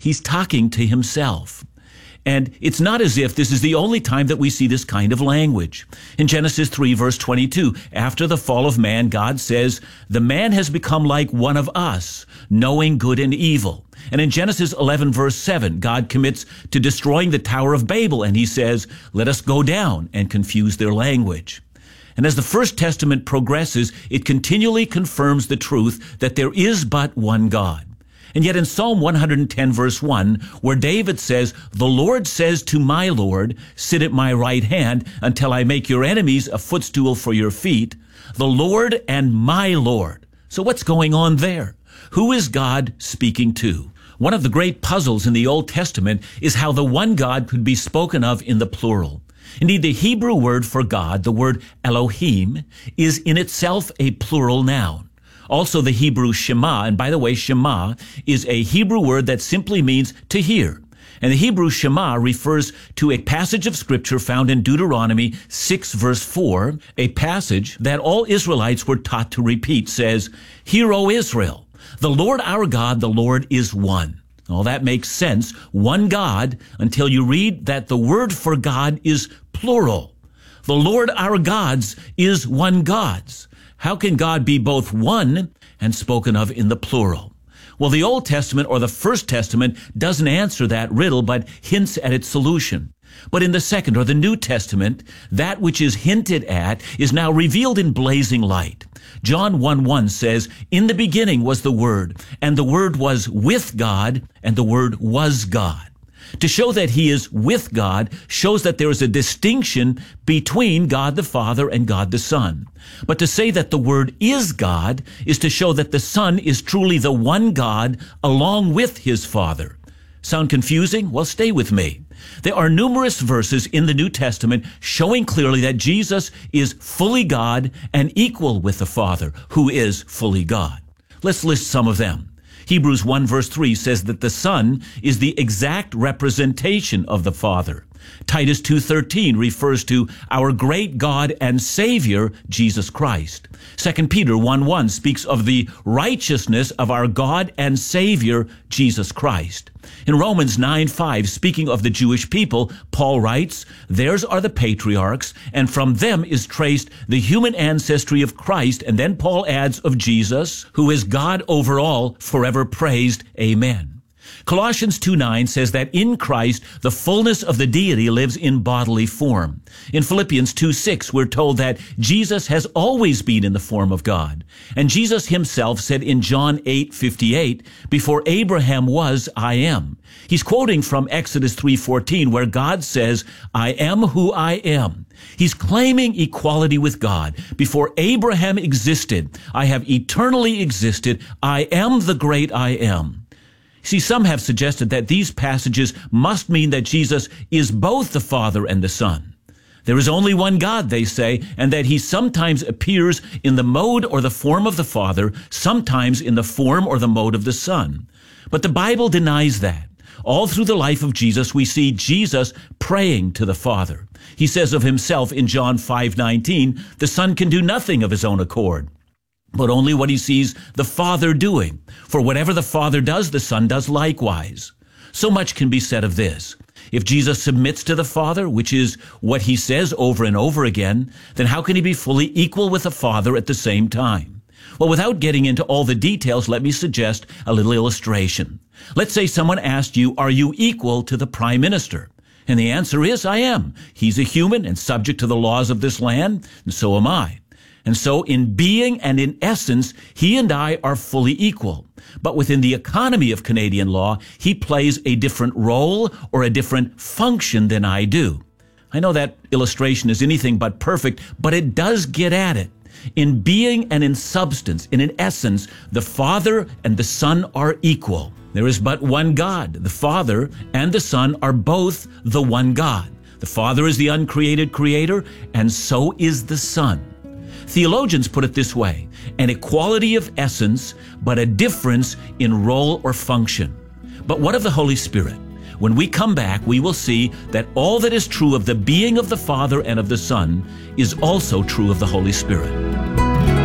he's talking to himself. And it's not as if this is the only time that we see this kind of language. In Genesis 3, verse 22, after the fall of man, God says, the man has become like one of us, knowing good and evil. And in Genesis 11, verse 7, God commits to destroying the Tower of Babel, and he says, let us go down and confuse their language. And as the First Testament progresses, it continually confirms the truth that there is but one God. And yet in Psalm 110, verse 1, where David says, the Lord says to my Lord, sit at my right hand until I make your enemies a footstool for your feet, the Lord and my Lord. So what's going on there? Who is God speaking to? One of the great puzzles in the Old Testament is how the one God could be spoken of in the plural. Indeed, the Hebrew word for God, the word Elohim, is in itself a plural noun. Also, the Hebrew Shema, and by the way, Shema is a Hebrew word that simply means to hear. And the Hebrew Shema refers to a passage of Scripture found in Deuteronomy 6, verse 4, a passage that all Israelites were taught to repeat, says, hear, O Israel, the Lord our God, the Lord is one. Well, that makes sense, one God, until you read that the word for God is plural. The Lord our God's is one God's. How can God be both one and spoken of in the plural? Well, the Old Testament or the First Testament doesn't answer that riddle, but hints at its solution. But in the Second or the New Testament, that which is hinted at is now revealed in blazing light. John 1:1 says, in the beginning was the Word, and the Word was with God, and the Word was God. To show that he is with God shows that there is a distinction between God the Father and God the Son. But to say that the Word is God is to show that the Son is truly the one God along with his Father. Sound confusing? Well, stay with me. There are numerous verses in the New Testament showing clearly that Jesus is fully God and equal with the Father, who is fully God. Let's list some of them. Hebrews 1 verse 3 says that the Son is the exact representation of the Father. Titus 2:13 refers to our great God and Savior, Jesus Christ. 2 Peter 1:1 speaks of the righteousness of our God and Savior, Jesus Christ. In Romans 9:5, speaking of the Jewish people, Paul writes, theirs are the patriarchs, and from them is traced the human ancestry of Christ, and then Paul adds of Jesus, who is God over all, forever praised. Amen. Colossians 2:9 says that in Christ, the fullness of the deity lives in bodily form. In Philippians 2:6, we're told that Jesus has always been in the form of God. And Jesus himself said in John 8:58, before Abraham was, I am. He's quoting from Exodus 3:14, where God says, I am who I am. He's claiming equality with God. Before Abraham existed, I have eternally existed. I am the great I am. See, some have suggested that these passages must mean that Jesus is both the Father and the Son. There is only one God, they say, and that he sometimes appears in the mode or the form of the Father, sometimes in the form or the mode of the Son. But the Bible denies that. All through the life of Jesus, we see Jesus praying to the Father. He says of himself in John 5:19, the Son can do nothing of his own accord, but only what he sees the Father doing. For whatever the Father does, the Son does likewise. So much can be said of this. If Jesus submits to the Father, which is what he says over and over again, then how can he be fully equal with the Father at the same time? Well, without getting into all the details, let me suggest a little illustration. Let's say someone asked you, are you equal to the Prime Minister? And the answer is, I am. He's a human and subject to the laws of this land, and so am I. And so in being and in essence, he and I are fully equal. But within the economy of Canadian law, he plays a different role or a different function than I do. I know that illustration is anything but perfect, but it does get at it. In being and in substance, and in essence, the Father and the Son are equal. There is but one God. The Father and the Son are both the one God. The Father is the uncreated creator, and so is the Son. Theologians put it this way: an equality of essence, but a difference in role or function. But what of the Holy Spirit? When we come back, we will see that all that is true of the being of the Father and of the Son is also true of the Holy Spirit.